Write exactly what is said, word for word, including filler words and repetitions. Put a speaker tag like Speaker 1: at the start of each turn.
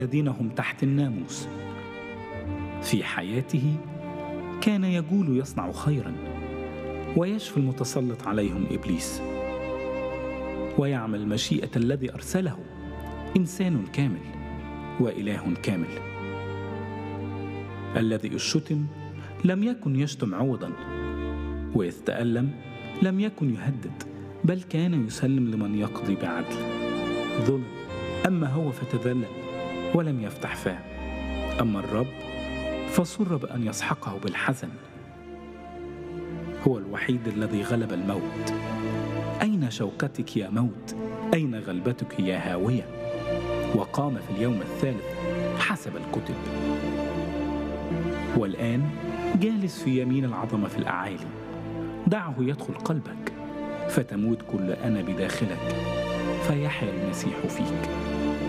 Speaker 1: الذين هم تحت الناموس. في حياته كان يجول يصنع خيرا ويشفي المتسلط عليهم إبليس، ويعمل مشيئة الذي أرسله، إنسان كامل وإله كامل. الذي الشتم لم يكن يشتم عوضا، وإذ تألم لم يكن يهدد، بل كان يسلم لمن يقضي بعدل. ظلم، أما هو فتذلل ولم يفتح فاه، أما الرب فسر بأن يسحقه بالحزن. هو الوحيد الذي غلب الموت. أين شوكتك يا موت؟ أين غلبتك يا هاوية؟ وقام في اليوم الثالث حسب الكتب، والآن جالس في يمين العظمة في الأعالي. دعه يدخل قلبك فتموت كل أنا بداخلك، فيحيا المسيح فيك.